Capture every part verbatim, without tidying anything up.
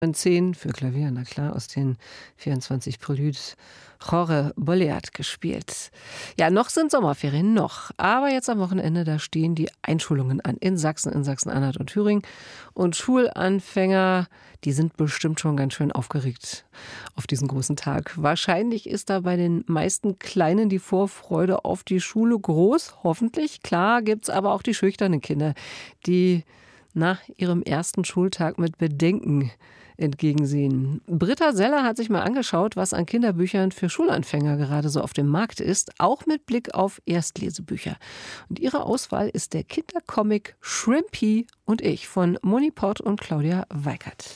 zehn für Klavier, na klar, aus den vierundzwanzig Préludes Jorge Bolleat gespielt. Ja, noch sind Sommerferien, noch. Aber jetzt am Wochenende, da stehen die Einschulungen an in Sachsen, in Sachsen-Anhalt und Thüringen. Und Schulanfänger, die sind bestimmt schon ganz schön aufgeregt auf diesen großen Tag. Wahrscheinlich ist da bei den meisten Kleinen die Vorfreude auf die Schule groß, hoffentlich. Klar gibt's aber auch die schüchternen Kinder, die nach ihrem ersten Schultag mit Bedenken entgegensehen. Britta Seller hat sich mal angeschaut, was an Kinderbüchern für Schulanfänger gerade so auf dem Markt ist, auch mit Blick auf Erstlesebücher. Und ihre Auswahl ist der Kindercomic Shrimpy und ich von Moni Port und Claudia Weikert.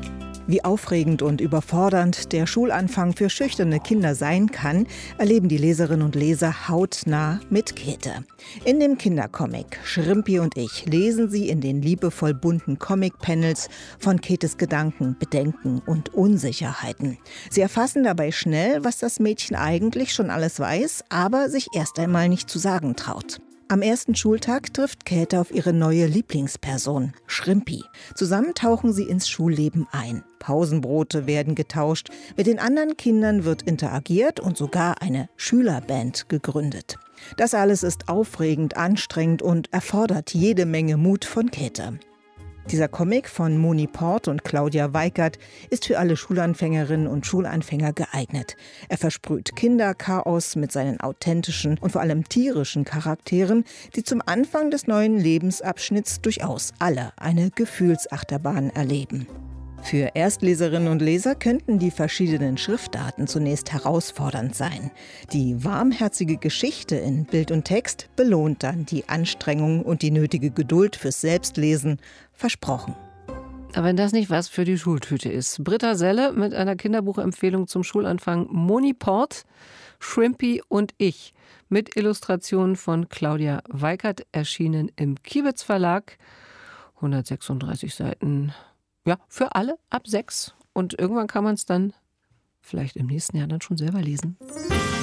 Wie aufregend und überfordernd der Schulanfang für schüchterne Kinder sein kann, erleben die Leserinnen und Leser hautnah mit Käthe. In dem Kindercomic Shrimpy und ich lesen sie in den liebevoll bunten Comic-Panels von Käthes Gedanken, Bedenken und Unsicherheiten. Sie erfassen dabei schnell, was das Mädchen eigentlich schon alles weiß, aber sich erst einmal nicht zu sagen traut. Am ersten Schultag trifft Käthe auf ihre neue Lieblingsperson, Shrimpy. Zusammen tauchen sie ins Schulleben ein. Pausenbrote werden getauscht, mit den anderen Kindern wird interagiert und sogar eine Schülerband gegründet. Das alles ist aufregend, anstrengend und erfordert jede Menge Mut von Käthe. Dieser Comic von Moni Port und Claudia Weikert ist für alle Schulanfängerinnen und Schulanfänger geeignet. Er versprüht Kinderchaos mit seinen authentischen und vor allem tierischen Charakteren, die zum Anfang des neuen Lebensabschnitts durchaus alle eine Gefühlsachterbahn erleben. Für Erstleserinnen und Leser könnten die verschiedenen Schriftarten zunächst herausfordernd sein. Die warmherzige Geschichte in Bild und Text belohnt dann die Anstrengung und die nötige Geduld fürs Selbstlesen, versprochen. Aber wenn das nicht was für die Schultüte ist. Britta Selle mit einer Kinderbuchempfehlung zum Schulanfang, Moni Port, Shrimpy und ich mit Illustrationen von Claudia Weikert, erschienen im Kibitz Verlag. hundertsechsunddreißig Seiten. Ja, für alle ab sechs. Und irgendwann kann man es dann vielleicht im nächsten Jahr dann schon selber lesen.